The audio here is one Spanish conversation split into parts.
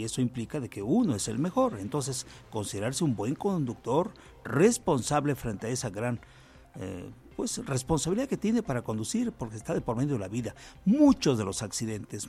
y eso implica de que uno es el mejor. Entonces, considerarse un buen conductor, responsable frente a esa gran responsabilidad que tiene para conducir, porque está de por medio de la vida. Muchos de los accidentes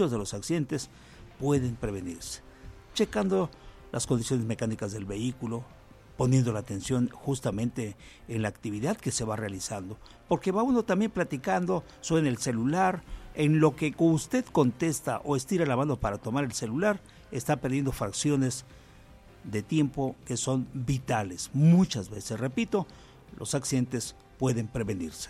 pueden prevenirse, checando las condiciones mecánicas del vehículo, poniendo la atención justamente en la actividad que se va realizando, porque va uno también platicando, suena el celular, en lo que usted contesta o estira la mano para tomar el celular, está perdiendo fracciones de tiempo que son vitales. Muchas veces, repito, los accidentes pueden prevenirse.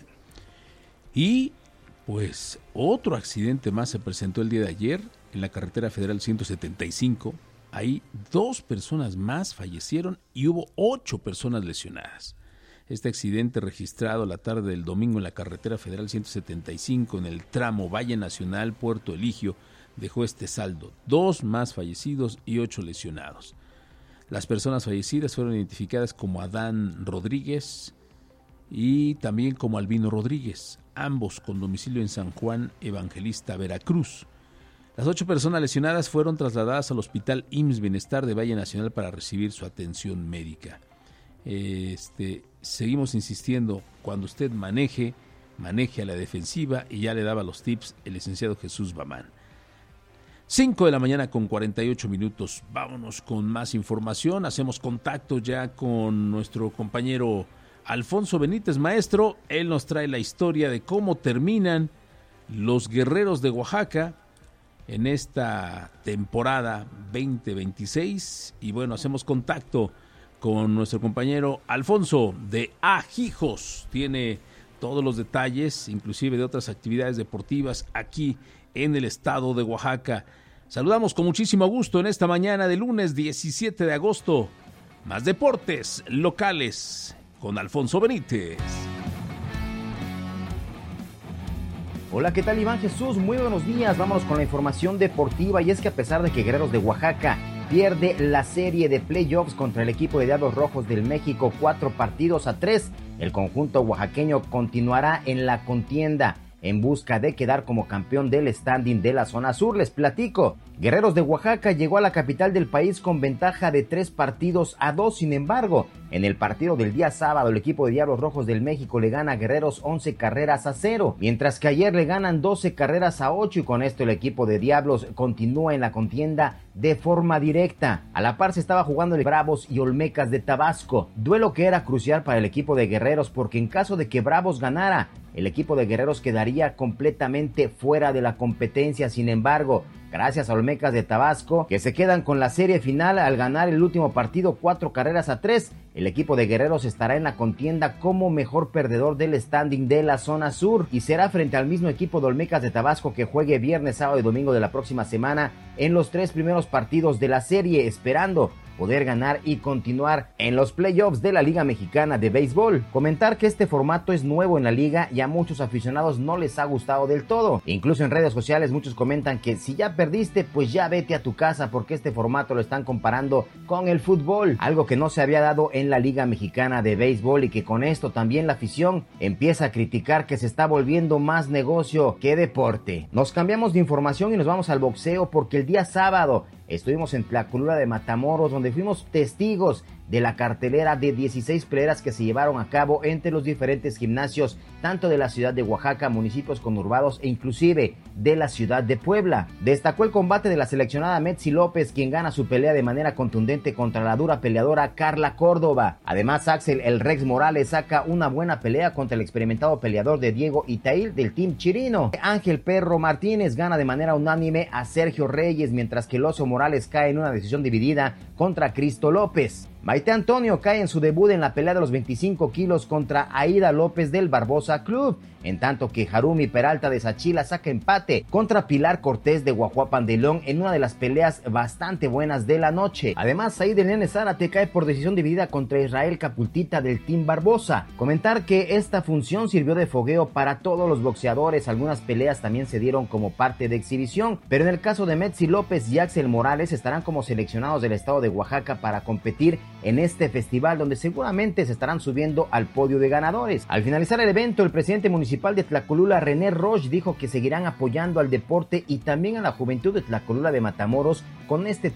Y pues otro accidente más se presentó el día de ayer en la carretera federal 175. Ahí 2 personas más fallecieron y hubo 8 personas lesionadas. Este accidente registrado la tarde del domingo en la carretera federal 175 en el tramo Valle Nacional Puerto Eligio dejó este saldo: 2 más fallecidos y 8 lesionados. Las personas fallecidas fueron identificadas como Adán Rodríguez y también como Albino Rodríguez, ambos con domicilio en San Juan Evangelista, Veracruz. Las 8 personas lesionadas fueron trasladadas al Hospital IMSS Bienestar de Valle Nacional para recibir su atención médica. Seguimos insistiendo, cuando usted maneje a la defensiva, y ya le daba los tips el licenciado Jesús Bamán. 5 de la mañana con 48 minutos. Vámonos con más información. Hacemos contacto ya con nuestro compañero Alfonso Benítez, maestro. Él nos trae la historia de cómo terminan los Guerreros de Oaxaca en esta temporada 2026. Y bueno, hacemos contacto con nuestro compañero Alfonso de Ajijos. Tiene todos los detalles, inclusive de otras actividades deportivas aquí en el estado de Oaxaca. Saludamos con muchísimo gusto en esta mañana de lunes 17 de agosto. Más deportes locales con Alfonso Benítez. Hola, ¿qué tal, Iván Jesús? Muy buenos días. Vámonos con la información deportiva. Y es que a pesar de que Guerreros de Oaxaca pierde la serie de playoffs contra el equipo de Diablos Rojos del México 4-3, el conjunto oaxaqueño continuará en la contienda en busca de quedar como campeón del standing de la zona sur. Les platico, Guerreros de Oaxaca llegó a la capital del país con ventaja de 3-2. Sin embargo, en el partido del día sábado, el equipo de Diablos Rojos del México le gana a Guerreros 11-0, mientras que ayer le ganan 12-8, y con esto el equipo de Diablos continúa en la contienda de forma directa. A la par se estaba jugando el Bravos y Olmecas de Tabasco, duelo que era crucial para el equipo de Guerreros, porque en caso de que Bravos ganara, el equipo de Guerreros quedaría completamente fuera de la competencia. Sin embargo, gracias a Olmecas de Tabasco, que se quedan con la serie final al ganar el último partido 4-3, el equipo de Guerreros estará en la contienda como mejor perdedor del standing de la zona sur, y será frente al mismo equipo de Olmecas de Tabasco que juegue viernes, sábado y domingo de la próxima semana en los 3 primeros partidos de la serie, esperando poder ganar y continuar en los playoffs de la Liga Mexicana de Béisbol. Comentar que este formato es nuevo en la liga y a muchos aficionados no les ha gustado del todo. Incluso en redes sociales muchos comentan que si ya perdiste, pues ya vete a tu casa, porque este formato lo están comparando con el fútbol, algo que no se había dado en la Liga Mexicana de Béisbol, y que con esto también la afición empieza a criticar que se está volviendo más negocio que deporte. Nos cambiamos de información y nos vamos al boxeo, porque el día sábado estuvimos en Tlacolula de Matamoros, donde fuimos testigos de la cartelera de 16 peleas que se llevaron a cabo entre los diferentes gimnasios, tanto de la ciudad de Oaxaca, municipios conurbados e inclusive de la ciudad de Puebla. Destacó el combate de la seleccionada Metzi López, quien gana su pelea de manera contundente contra la dura peleadora Carla Córdoba. Además, Axel el Rex Morales saca una buena pelea contra el experimentado peleador de Diego Itail del Team Chirino. Ángel Perro Martínez gana de manera unánime a Sergio Reyes, mientras que el Oso Morales cae en una decisión dividida contra Cristo López. Maite Antonio cae en su debut en la pelea de los 25 kilos contra Aida López del Barbosa Club, en tanto que Harumi Peralta de Sachila saca empate contra Pilar Cortés de Guajuapan de León en una de las peleas bastante buenas de la noche. Además, Said el Nene Zárate cae por decisión dividida contra Israel Capultita del Team Barbosa. Comentar que esta función sirvió de fogueo para todos los boxeadores. Algunas peleas también se dieron como parte de exhibición, pero en el caso de Metzi López y Axel Morales estarán como seleccionados del estado de Oaxaca para competir en este festival, donde seguramente se estarán subiendo al podio de ganadores. Al finalizar el evento, el presidente municipal de Tlacolula, René Roche, dijo que seguirán apoyando al deporte y también a la juventud de Tlacolula de Matamoros con este